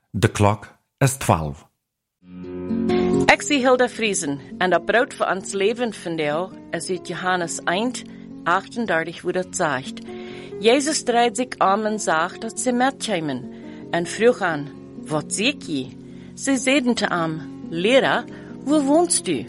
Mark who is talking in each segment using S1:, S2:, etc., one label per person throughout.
S1: De klok is 12.
S2: Ik zie Hilda Friesen en dat brood voor ons leven vandaag is uit Johannes 1, 38, wo dat zegt. Jezus draait zich om en zegt dat ze metkomen en vroeg aan, wat zie je? Ze zeiden te hem, Lehrer, wo wohnst du?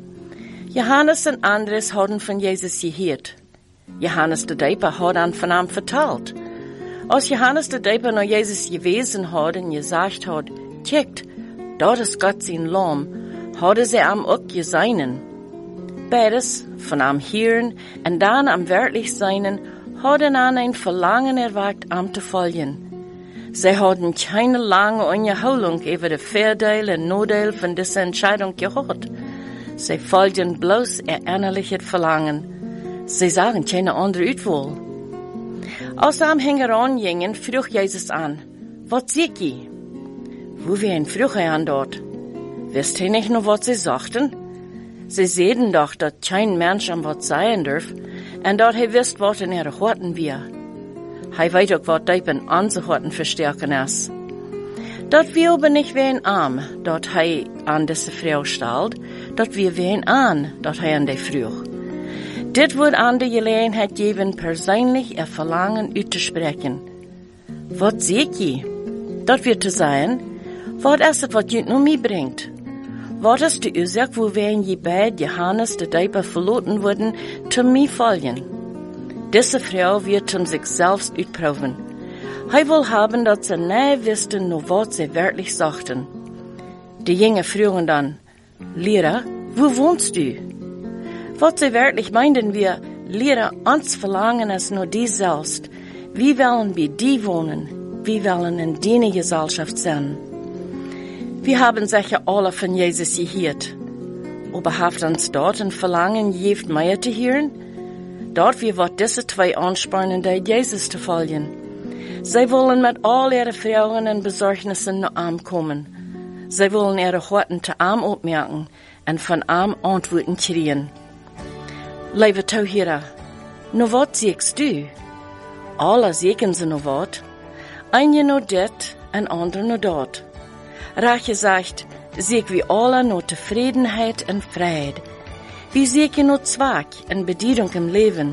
S2: Johannes en Andres hadden van Jezus gehoord. Johannes de Döper had aan van hem verteld. Als Johannes de Döper naar Jezus gewezen had en gezegd had, kijk, dat is God zijn lam, hadden ze hem ook gezien. Beides, van hem horen en dan am werkelijk zijn, hadden aan een verlangen erweckt hem te volgen. Zij hadden keine lange onderhouding over de voordeel en nadeel van deze entscheidung gehad. Zij volgden bloos innerlijk het verlangen. Zij zagen keine andere uitwahl. Als ze hem herangingen, vroeg Jezus aan, wat zie je? Woewien vroeg hij aan dort? Wist hij niet nog wat ze sagten? Ze zeiden doch dat geen mens am wat zeggen durf, en dat hij wist wat in ihre Horten wir. Hij weet ook wat diep in onze Horten versterken is. Dat wir aber nicht wen arm, dat hij aan deze vrouw stelt, dat wir wen aan, dat hij aan die vroeg. Dit wordt aan de gelegenheid geven persoonlijk er verlangen uit te spreken. Wat zie je? Dat weer te zijn, wat is het wat je nu meebrengt? Wat is de oorzaak woorwegen je bij Johannes de Döper verloten worden, te mij volgen? Deze vrouw wird zich zelfs uitproeven. Hij wil hebben dat ze niet wisten nog wat ze werkelijk zachten. De jongen vroegen dan, Lehrer, wo wohnst du? Wat ze werkelijk meinten wir, Lehrer, ons verlangen is nur die selbst. Wie willen bij die wohnen? Wie willen in die Gesellschaft zijn? Wir haben sicher alle von Jesus gehoord. Aber haft uns dort ein Verlangen geeft mehr zu hören? Dort wir wat diese zwei anspornen, die Jesus zu folgen. Sie wollen mit all ihre Fragen und Besorgnissen nach ihm kommen. Sie wollen ihre Horten zu ihm aufmerken und von ihm Antworten kriegen. Lieve Zuhörer, no wat siehst du? Alle sehen sie no wat. Einige no dit en andere no dort. Recht gesagt, sehe wir alle no Zufriedenheit und Freiheit. Wie sehe no Zweck und Bedienung im Leben?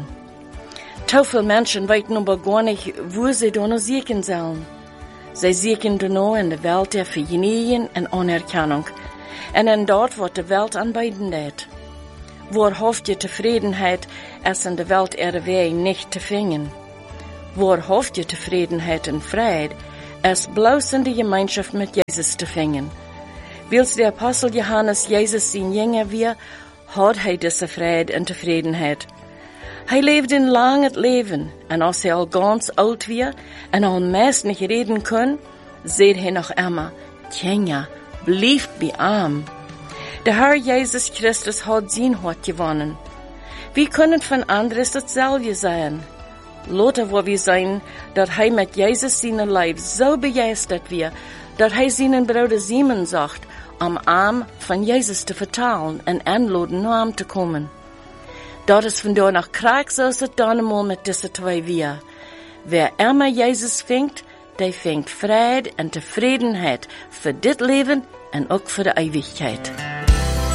S2: Zu viele Menschen weten aber gar nicht, wo sie da noch sehen sollen. Sie sehen da noch in der Welt der Vergnügen und Anerkennung. Und in dort, wo die Welt anbieten lädt. Wo hofft ihr Zufriedenheit, es in der Welt ihre Wege nicht zu finden? Wo hofft ihr Zufriedenheit und Freiheit, es bloß in die Gemeinschaft mit Jesus zu finden? Wils der Apostel Johannes Jesus sein Jünger wir, hat er diese Freiheit und Zufriedenheit. Hij leeft een langes Leben, en als hij al ganz alt wird en al meest nicht reden kann, sagt hij noch immer, Tjenja, blieft bij ihm. Der Herr Jesus Christus hat sein Hort gewonnen. Wir können von anderes dasselbe sein. Lothar, wo wir sein, dass hij mit Jesus seinen Leib so begeistert wird, dass hij seinen Bruder Simon sagt, am Arm von Jesus zu vertalen und anladen, nach ihm zu kommen. Dat is vandaar nog kraak zoals het dan eenmaal met deze twee weer. Wer immer Jesus vindt, die vindt vrijheid en tevredenheid voor dit leven en ook voor de eeuwigheid.